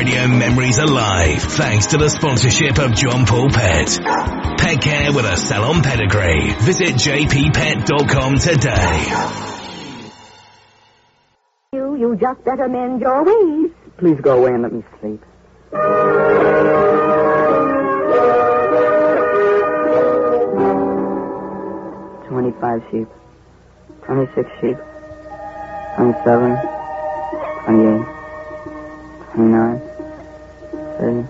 Radio memories alive thanks to the sponsorship of John Paul Pet. Pet care with a salon pedigree. Visit jppet.com today. You just better mend your ways. Please go away and let me sleep. 25 sheep. 26 sheep. 27. 28. 29. 30.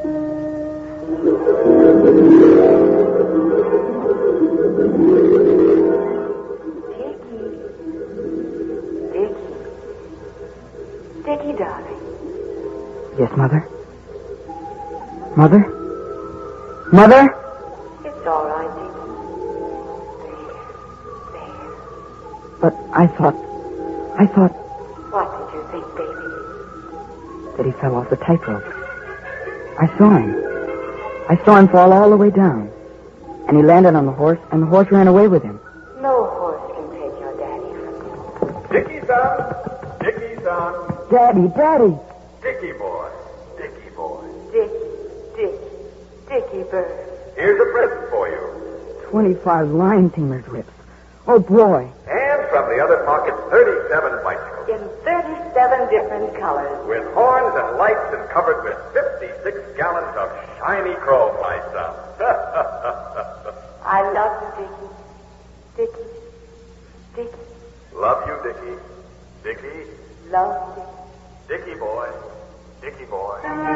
Dickie, darling. Yes, Mother? Mother? Mother? It's all right, Dickie. There. But I thought... What did you think, baby? that he fell off the tightrope. I saw him. I saw him fall all the way down. And he landed on the horse, and the horse ran away with him. No horse can take your daddy from you. Dickie-san! Dickie-san! Daddy! Dickie boy! Dickie boy! Dickie bird. Here's a present for you. 25 lion tamers whips. Oh, boy. And from the other pocket, 37 bicycles. In 37 different colors. With horns and lights and covered with 56 gallons of shiny chrome, my son. I love you, Dickie. Dickie. Love you, Dickie. Dickie. Love you. Dickie boy. Dickie boy.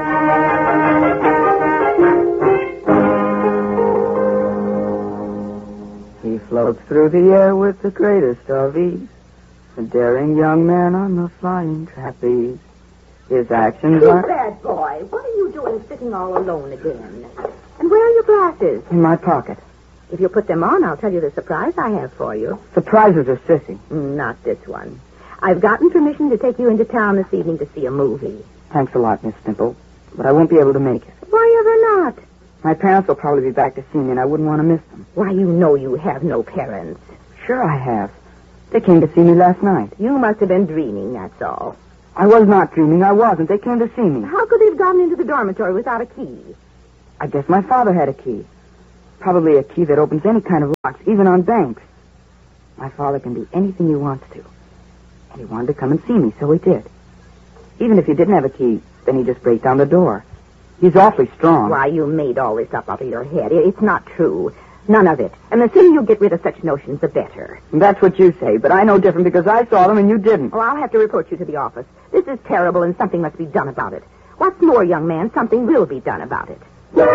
He floats through the air with the greatest of ease, a daring young man on the flying trapeze. His actions You are... bad boy. What are you doing sitting all alone again? And where are your glasses? in my pocket. If you put them on, I'll tell you the surprise I have for you. Surprises are sissy. Not this one. I've gotten permission to take you into town this evening to see a movie. Thanks a lot, Miss Stimple, but I won't be able to make it. Why ever not? My parents will probably be back to see me, and I wouldn't want to miss them. Why, you know you have no parents. Sure I have. They came to see me last night. You must have been dreaming, that's all. I was not dreaming. I wasn't. They came to see me. How could they have gotten into the dormitory without a key? I guess my father had a key. Probably a key that opens any kind of locks, even on banks. My father can do anything he wants to. And he wanted to come and see me, so he did. Even if he didn't have a key, then he'd just break down the door. He's awfully strong. Why, you made all this up out of your head. It's not true. None of it. And the sooner you get rid of such notions, the better. That's what you say, but I know different because I saw them and you didn't. Well, I'll have to report you to the office. This is terrible, and something must be done about it. What's more, young man, something will be done about it.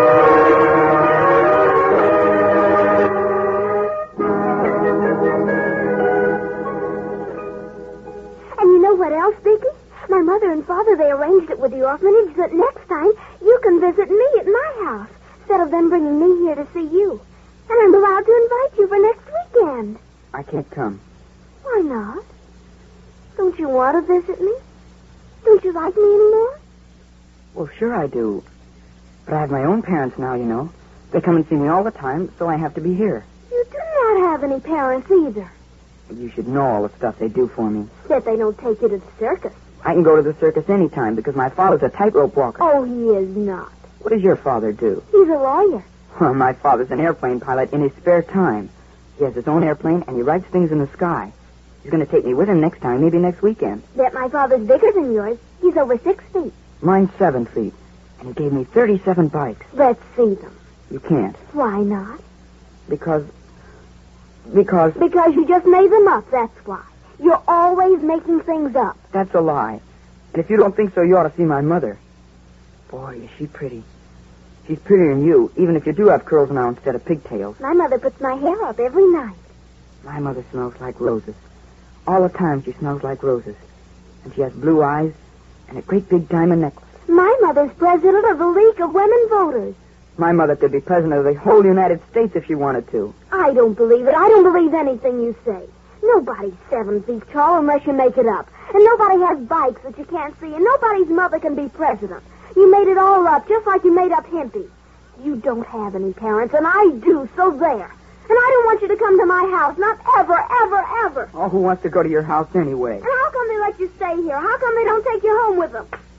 And you know what else, Dickie? My mother and father, they arranged it with the orphanage that next time you can visit me at my house instead of them bringing me here to see you. And I'm allowed to invite you for next weekend. I can't come. Why not? Don't you want to visit me? Don't you like me anymore? Well, sure I do. But I have my own parents now, you know. They come and see me all the time, so I have to be here. You do not have any parents either. You should know all the stuff they do for me. Except they don't take you to the circus. I can go to the circus anytime because my father's a tightrope walker. Oh, he is not. What does your father do? He's a lawyer. Well, my father's an airplane pilot in his spare time. He has his own airplane, and he writes things in the sky. He's going to take me with him next time, maybe next weekend. Bet my father's bigger than yours. He's over 6 feet. Mine's 7 feet, and he gave me 37 bikes. Let's see them. You can't. Why not? Because... Because you just made them up, that's why. You're always making things up. That's a lie. And if you don't think so, you ought to see my mother. Boy, is she pretty. She's prettier than you, even if you do have curls now instead of pigtails. My mother puts my hair up every night. My mother smells like roses. All the time she smells like roses. And she has blue eyes and a great big diamond necklace. My mother's president of the League of Women Voters. My mother could be president of the whole United States if she wanted to. I don't believe it. I don't believe anything you say. Nobody's 7 feet tall unless you make it up. And nobody has bikes that you can't see. And nobody's mother can be president. You made it all up, just like you made up Himpy. You don't have any parents, and I do, so there. And I don't want you to come to my house. Not ever, ever, ever. Oh, who wants to go to your house anyway? And how come they let you stay here? How come they don't take you home with them?